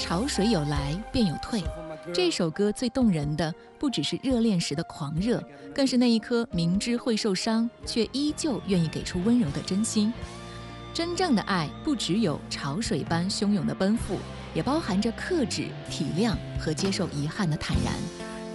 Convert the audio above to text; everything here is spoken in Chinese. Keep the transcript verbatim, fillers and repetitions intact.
潮水有来便有退。这首歌最动人的不只是热恋时的狂热，更是那一颗明知会受伤却依旧愿意给出温柔的真心。真正的爱不只有潮水般汹涌的奔赴，也包含着克制、体谅和接受遗憾的坦然。